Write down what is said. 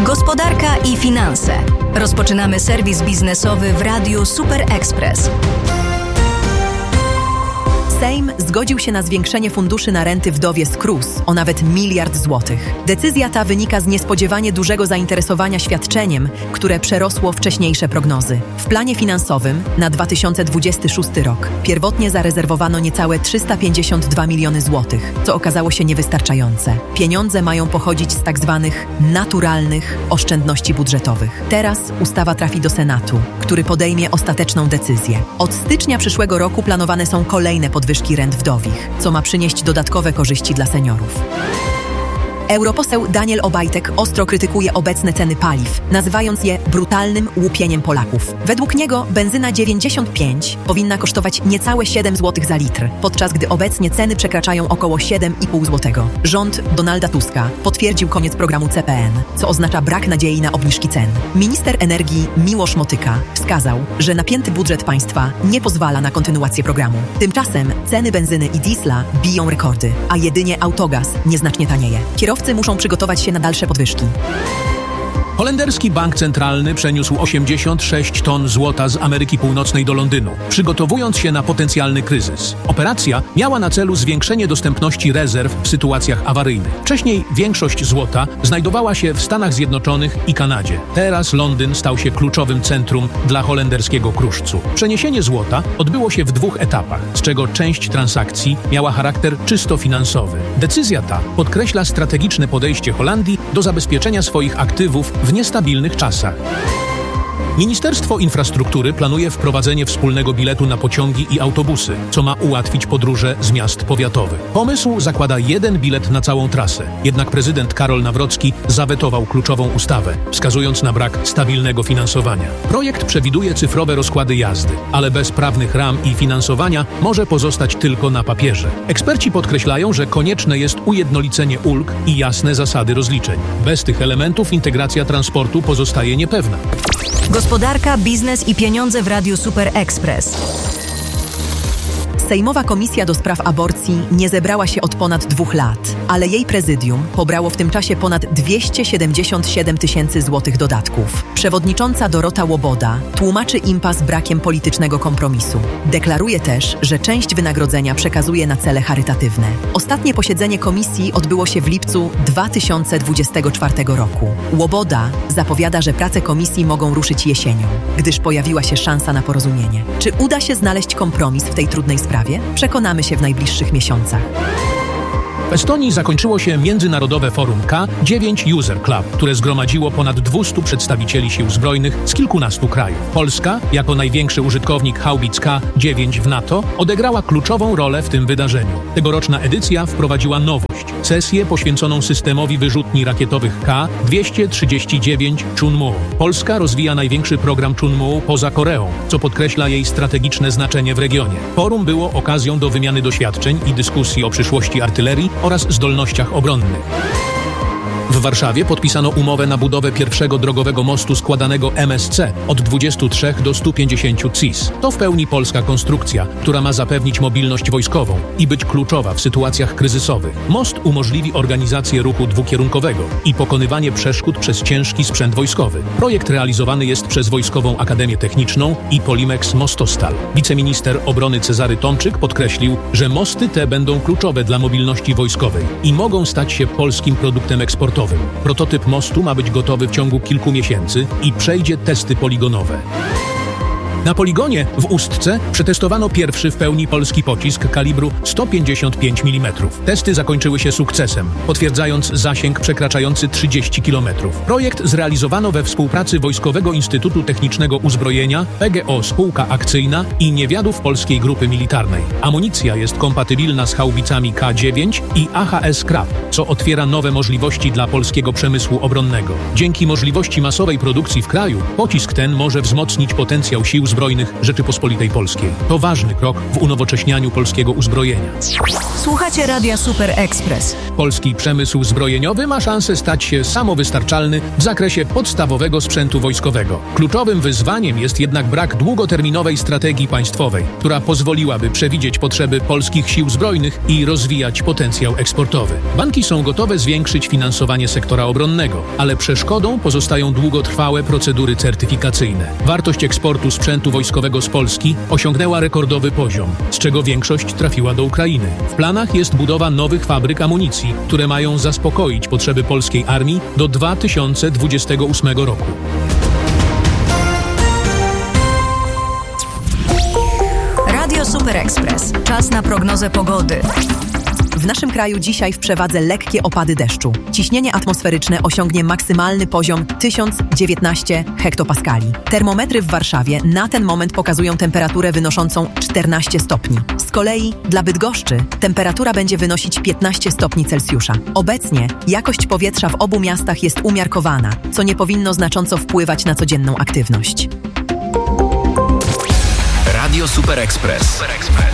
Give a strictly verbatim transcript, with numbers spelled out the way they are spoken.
Gospodarka i finanse. Rozpoczynamy serwis biznesowy w Radiu Super Express. Sejm zgodził się na zwiększenie funduszy na renty wdowie z K R U S o nawet miliard złotych. Decyzja ta wynika z niespodziewanie dużego zainteresowania świadczeniem, które przerosło wcześniejsze prognozy. W planie finansowym na dwa tysiące dwudziesty szósty rok pierwotnie zarezerwowano niecałe trzysta pięćdziesiąt dwa miliony złotych, co okazało się niewystarczające. Pieniądze mają pochodzić z tak zwanych naturalnych oszczędności budżetowych. Teraz ustawa trafi do Senatu, który podejmie ostateczną decyzję. Od stycznia przyszłego roku planowane są kolejne podwyżki podwyżki rent wdowich, co ma przynieść dodatkowe korzyści dla seniorów. Europoseł Daniel Obajtek ostro krytykuje obecne ceny paliw, nazywając je brutalnym łupieniem Polaków. Według niego benzyna dziewięćdziesiąt pięć powinna kosztować niecałe siedem złotych za litr, podczas gdy obecnie ceny przekraczają około siedem i pół złotego. Rząd Donalda Tuska potwierdził koniec programu C P N, co oznacza brak nadziei na obniżki cen. Minister energii Miłosz Motyka wskazał, że napięty budżet państwa nie pozwala na kontynuację programu. Tymczasem ceny benzyny i diesla biją rekordy, a jedynie autogaz nieznacznie tanieje. Kierowcy muszą przygotować się na dalsze podwyżki. Holenderski Bank Centralny przeniósł osiemdziesiąt sześć ton złota z Ameryki Północnej do Londynu, przygotowując się na potencjalny kryzys. Operacja miała na celu zwiększenie dostępności rezerw w sytuacjach awaryjnych. Wcześniej większość złota znajdowała się w Stanach Zjednoczonych i Kanadzie. Teraz Londyn stał się kluczowym centrum dla holenderskiego kruszcu. Przeniesienie złota odbyło się w dwóch etapach, z czego część transakcji miała charakter czysto finansowy. Decyzja ta podkreśla strategiczne podejście Holandii do zabezpieczenia swoich aktywów w niestabilnych czasach. Ministerstwo Infrastruktury planuje wprowadzenie wspólnego biletu na pociągi i autobusy, co ma ułatwić podróże z miast powiatowych. Pomysł zakłada jeden bilet na całą trasę, jednak prezydent Karol Nawrocki zawetował kluczową ustawę, wskazując na brak stabilnego finansowania. Projekt przewiduje cyfrowe rozkłady jazdy, ale bez prawnych ram i finansowania może pozostać tylko na papierze. Eksperci podkreślają, że konieczne jest ujednolicenie ulg i jasne zasady rozliczeń. Bez tych elementów integracja transportu pozostaje niepewna. Gospodarka, biznes i pieniądze w Radiu Super Express. Sejmowa Komisja do Spraw Aborcji nie zebrała się od ponad dwóch lat, ale jej prezydium pobrało w tym czasie ponad dwieście siedemdziesiąt siedem tysięcy złotych dodatków. Przewodnicząca Dorota Łoboda tłumaczy impas brakiem politycznego kompromisu. Deklaruje też, że część wynagrodzenia przekazuje na cele charytatywne. Ostatnie posiedzenie komisji odbyło się w lipcu dwa tysiące dwudziestego czwartego roku. Łoboda zapowiada, że prace komisji mogą ruszyć jesienią, gdyż pojawiła się szansa na porozumienie. Czy uda się znaleźć kompromis w tej trudnej sprawie? Przekonamy się w najbliższych miesiącach. W Estonii zakończyło się Międzynarodowe Forum K dziewięć User Club, które zgromadziło ponad dwustu przedstawicieli sił zbrojnych z kilkunastu krajów. Polska, jako największy użytkownik haubic K dziewięć w NATO, odegrała kluczową rolę w tym wydarzeniu. Tegoroczna edycja wprowadziła nowość. Sesję poświęconą systemowi wyrzutni rakietowych K dwieście trzydzieści dziewięć Chunmoo. Polska rozwija największy program Chunmoo poza Koreą, co podkreśla jej strategiczne znaczenie w regionie. Forum było okazją do wymiany doświadczeń i dyskusji o przyszłości artylerii oraz zdolnościach obronnych. W Warszawie podpisano umowę na budowę pierwszego drogowego mostu składanego M S C od dwudziestu trzech do stu pięćdziesięciu C I S. To w pełni polska konstrukcja, która ma zapewnić mobilność wojskową i być kluczowa w sytuacjach kryzysowych. Most umożliwi organizację ruchu dwukierunkowego i pokonywanie przeszkód przez ciężki sprzęt wojskowy. Projekt realizowany jest przez Wojskową Akademię Techniczną i Polimex Mostostal. Wiceminister obrony Cezary Tomczyk podkreślił, że mosty te będą kluczowe dla mobilności wojskowej i mogą stać się polskim produktem eksportowym. Prototyp mostu ma być gotowy w ciągu kilku miesięcy i przejdzie testy poligonowe. Na poligonie w Ustce przetestowano pierwszy w pełni polski pocisk kalibru sto pięćdziesiąt pięć milimetrów. Testy zakończyły się sukcesem, potwierdzając zasięg przekraczający trzydzieści kilometrów. Projekt zrealizowano we współpracy Wojskowego Instytutu Technicznego Uzbrojenia, P G O Spółka Akcyjna i Niewiadów Polskiej Grupy Militarnej. Amunicja jest kompatybilna z haubicami K dziewięć i A H S Krab, co otwiera nowe możliwości dla polskiego przemysłu obronnego. Dzięki możliwości masowej produkcji w kraju, pocisk ten może wzmocnić potencjał sił zbrojnych Zbrojnych Rzeczypospolitej Polskiej. To ważny krok w unowocześnianiu polskiego uzbrojenia. Słuchacie Radia Super Express. Polski przemysł zbrojeniowy ma szansę stać się samowystarczalny w zakresie podstawowego sprzętu wojskowego. Kluczowym wyzwaniem jest jednak brak długoterminowej strategii państwowej, która pozwoliłaby przewidzieć potrzeby polskich sił zbrojnych i rozwijać potencjał eksportowy. Banki są gotowe zwiększyć finansowanie sektora obronnego, ale przeszkodą pozostają długotrwałe procedury certyfikacyjne. Wartość eksportu sprzętu wojskowego z Polski osiągnęła rekordowy poziom, z czego większość trafiła do Ukrainy. W planach jest budowa nowych fabryk amunicji, które mają zaspokoić potrzeby polskiej armii do dwa tysiące dwudziestego ósmego roku. Radio Super Express. Czas na prognozę pogody. W naszym kraju dzisiaj w przewadze lekkie opady deszczu. Ciśnienie atmosferyczne osiągnie maksymalny poziom tysiąc dziewiętnaście hektopaskali. Termometry w Warszawie na ten moment pokazują temperaturę wynoszącą czternaście stopni. Z kolei dla Bydgoszczy temperatura będzie wynosić piętnaście stopni Celsjusza. Obecnie jakość powietrza w obu miastach jest umiarkowana, co nie powinno znacząco wpływać na codzienną aktywność. Radio Super Express. Super Express.